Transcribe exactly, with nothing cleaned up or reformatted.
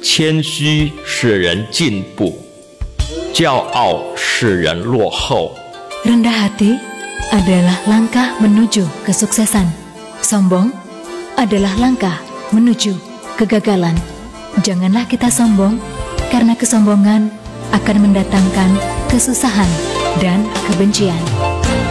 谦虚使人进步，骄傲使人落后。 Rendah hati adalah langkah menuju kesuksesan. Sombong adalah langkah menuju kegagalan. Janganlah kita sombong, karena kesombongan akan mendatangkan kesusahan dan kebencian.